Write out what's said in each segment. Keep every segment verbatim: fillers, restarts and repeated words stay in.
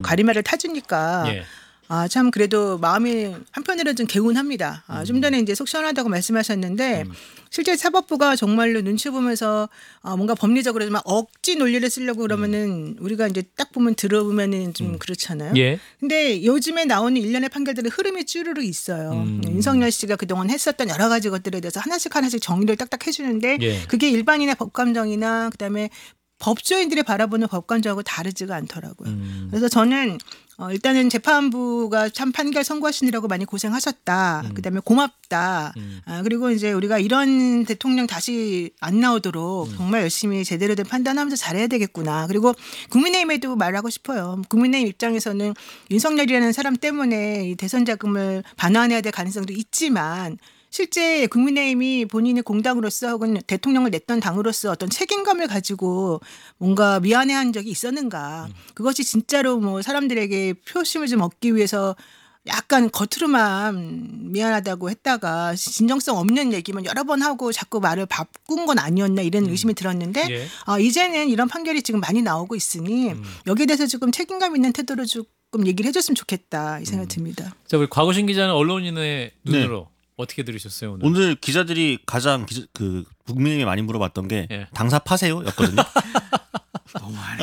가리마를 타주니까 예. 아, 참 그래도 마음이 한편으로는 좀 개운합니다. 아, 좀 전에 이제 속 시원하다고 말씀하셨는데 음. 실제 사법부가 정말로 눈치 보면서 아, 뭔가 법리적으로 막 억지 논리를 쓰려고 그러면은 우리가 이제 딱 보면 들어보면은 좀 음. 그렇잖아요. 예. 근데 요즘에 나오는 일련의 판결들은 흐름이 쭈르륵 있어요. 음. 윤석열 씨가 그동안 했었던 여러 가지 것들에 대해서 하나씩 하나씩 정리를 딱딱 해주는데 예. 그게 일반인의 법감정이나 그다음에 법조인들이 바라보는 법관조하고 다르지가 않더라고요. 음. 그래서 저는 어, 일단은 재판부가 참 판결 선고하시느라고 많이 고생하셨다. 음. 그다음에 고맙다. 음. 아, 그리고 이제 우리가 이런 대통령 다시 안 나오도록 음. 정말 열심히 제대로 된 판단하면서 잘해야 되겠구나. 그리고 국민의힘에도 말하고 싶어요. 국민의힘 입장에서는 윤석열이라는 사람 때문에 이 대선 자금을 반환해야 될 가능성도 있지만 실제 국민의힘이 본인의 공당으로서 혹은 대통령을 냈던 당으로서 어떤 책임감을 가지고 뭔가 미안해한 적이 있었는가. 그것이 진짜로 뭐 사람들에게 표심을 좀 얻기 위해서 약간 겉으로만 미안하다고 했다가 진정성 없는 얘기만 여러 번 하고 자꾸 말을 바꾼 건 아니었나 이런 의심이 들었는데 예. 아, 이제는 이런 판결이 지금 많이 나오고 있으니 음. 여기에 대해서 조금 책임감 있는 태도로 조금 얘기를 해줬으면 좋겠다 이 생각이 듭니다. 자, 우리 곽우신 기자는 언론인의 눈으로 어떻게 들으셨어요 오늘? 오늘 기자들이 가장 기자, 그 국민에게 많이 물어봤던 게 예. 당사 파세요?였거든요. 너무하네.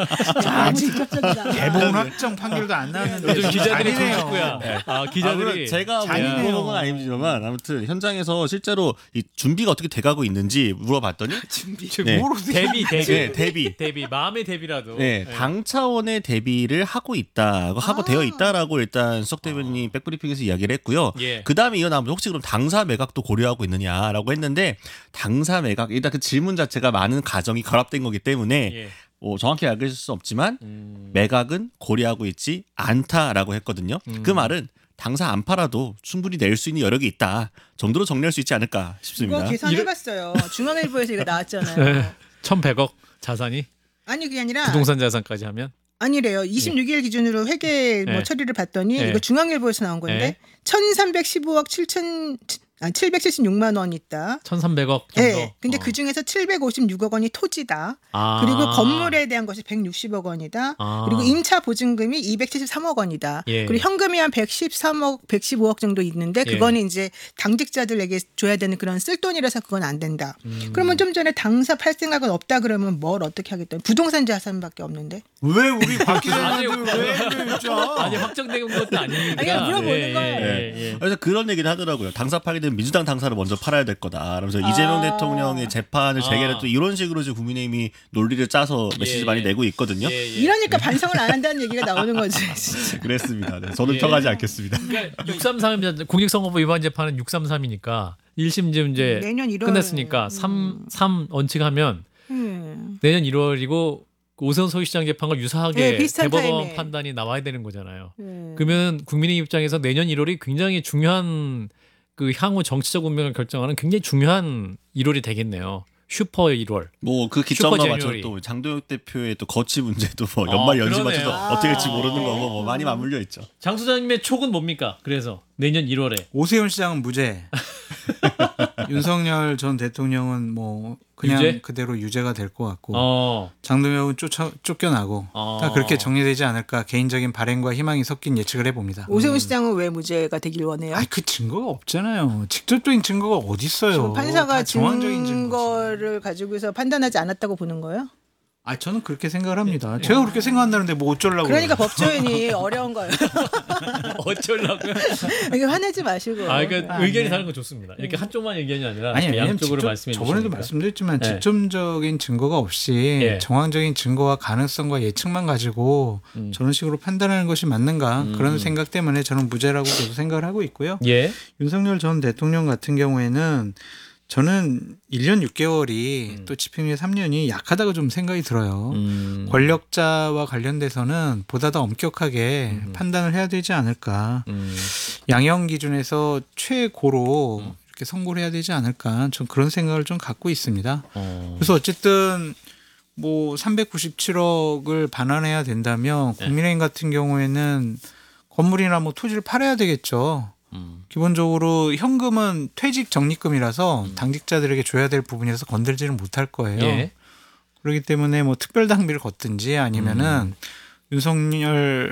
아, 직접적이다. 대법원 확정 판결도 안 나왔는데 요즘 기자들이 잔인해요. 정식구야. 네. 아, 기자들이 제가 뭐 잔인해요. 물어본 건 아니지만 아무튼 현장에서 실제로 이 준비가 어떻게 돼가고 있는지 물어봤더니 준비. 네. 뭐로 대비 대비 네, 대비. 대비 마음의 대비라도. 네, 예. 당 차원의 대비를 하고 있다고 하고 아. 되어 있다라고 일단 수석 대변인이 백브리핑에서 이야기를 했고요. 예. 그 다음에 이어나오면 혹시 그럼 당사 매각도 고려하고 있느냐라고 했는데 당사 매각 일단 그 질문 자체가 많은 가정이 결합된 거기 때문에 예. 뭐 정확히 알릴 수 없지만 음. 매각은 고려하고 있지 않다라고 했거든요. 음. 그 말은 당사 안 팔아도 충분히 낼 수 있는 여력이 있다 정도로 정리할 수 있지 않을까 싶습니다. 이거 계산해봤어요. 중앙일보에서 이거 나왔잖아요. 네. 천백억 자산이 아니 그게 아니라 부동산 자산까지 하면 아니래요. 이십육 일 기준으로 회계 뭐 네. 처리를 봤더니 네. 이거 중앙일보에서 나온 건데 네. 천삼백십오억 칠천 아, 칠백칠십육만 원 있다. 천삼백억 정도. 네. 근데 어. 그 중에서 칠백오십육억 원이 토지다. 아. 그리고 건물에 대한 것이 백육십억 원이다. 아. 그리고 임차 보증금이 이백칠십삼억 원이다. 예. 그리고 현금이 한 백십삼억, 백십오억 정도 있는데 예. 그거는 이제 당직자들에게 줘야 되는 그런 쓸돈이라서 그건 안 된다. 음. 그러면 좀 전에 당사 팔 생각은 없다 그러면 뭘 어떻게 하겠다. 부동산 자산밖에 없는데. 왜 우리 박 아니, 기자님한테 왜 그랬죠? 아니 확정된 것도 아니니까. 아니, 그냥 물어보는 예, 거예요. 예, 예, 예. 그래서 그런 얘기를 하더라고요. 당사 팔게 되면 민주당 당사를 먼저 팔아야 될 거다. 그러면서 이재명 아. 대통령의 재판을 재개를 아. 또 이런 식으로 지금 국민의힘이 논리를 짜서 메시지 예, 많이 예. 내고 있거든요. 예, 예. 이러니까 반성을 안 한다는 얘기가 나오는 거지. 진짜. 그랬습니다. 네, 저는 예. 펴가지 않겠습니다. 그러니까 육삼삼 공직선거법 위반 재판은 육삼삼이니까 일 심 지금 이제 내년 일월. 끝냈으니까 삼, 삼 원칙하면 음. 내년 일월이고 오세훈 서울시장 재판과 유사하게 네, 비슷한 대법원 타임에. 판단이 나와야 되는 거잖아요. 음. 그러면 국민의 입장에서 내년 일월이 굉장히 중요한 그 향후 정치적 운명을 결정하는 굉장히 중요한 일월이 되겠네요. 슈퍼 일월. 뭐 그 기점과 슈퍼 맞춰 제뉴얼이. 또 장도혁 대표의 또 거치 문제도 뭐 아, 연말 연시 그러네요. 맞춰서 어떻게 될지 아. 모르는 거고 뭐 많이 맞물려 있죠. 장 소장님의 촉은 뭡니까? 그래서 내년 일월에. 오세훈 시장은 무죄. 윤석열 전 대통령은 뭐 그냥 유죄? 그대로 유죄가 될 것 같고 어. 장동혁은 쫓아, 쫓겨나고 어. 다 그렇게 정리되지 않을까 개인적인 바램과 희망이 섞인 예측을 해봅니다. 오세훈 시장은 왜 무죄가 되길 원해요? 아니 그 증거가 없잖아요. 직접적인 증거가 어디 있어요? 지금 판사가 다 정황적인 증거지. 증거를 가지고서 판단하지 않았다고 보는 거예요? 아 저는 그렇게 생각을 합니다. 제가 그렇게 생각한다는데 뭐 어쩌려고? 그러니까 그래요? 법조인이 어려운 거예요. 어쩌려고요? 이게 화내지 마시고. 아, 그러니까 아, 의견이 네. 다른 건 좋습니다. 이렇게 한쪽만 의견이 아니라 아니 왜냐면 양쪽으로 직접, 말씀해 주시니까. 저번에도 말씀드렸지만 네. 직접적인 증거가 없이 예. 정황적인 증거와 가능성과 예측만 가지고 음. 저런 식으로 판단하는 것이 맞는가 음. 그런 생각 때문에 저는 무죄라고 계속 생각을 하고 있고요. 예. 윤석열 전 대통령 같은 경우에는 저는 일 년 육 개월이 음. 또 집행유예 삼 년이 약하다고 좀 생각이 들어요. 음. 권력자와 관련돼서는 보다 더 엄격하게 음. 판단을 해야 되지 않을까. 음. 양형 기준에서 최고로 음. 이렇게 선고를 해야 되지 않을까. 좀 그런 생각을 좀 갖고 있습니다. 어. 그래서 어쨌든 뭐 삼백구십칠억을 반환해야 된다면 네. 국민의힘 같은 경우에는 건물이나 뭐 토지를 팔아야 되겠죠. 음. 기본적으로 현금은 퇴직 적립금이라서 음. 당직자들에게 줘야 될 부분이라서 건들지는 못할 거예요. 예. 그렇기 때문에 뭐 특별 당비를 걷든지 아니면은 음. 윤석열